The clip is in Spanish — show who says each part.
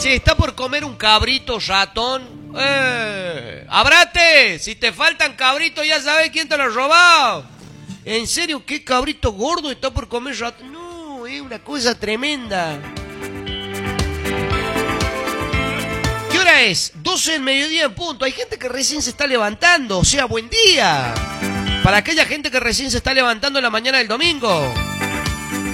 Speaker 1: Che, está por comer un cabrito ratón. ¡Abrate! Si te faltan cabritos ya sabes quién te lo ha robado. ¿En serio qué cabrito gordo está por comer ratón? No, es una cosa tremenda. ¿Qué hora es? 12 del mediodía en punto. Hay gente que recién se está levantando. O sea, buen día. Para aquella gente que recién se está levantando en la mañana del domingo.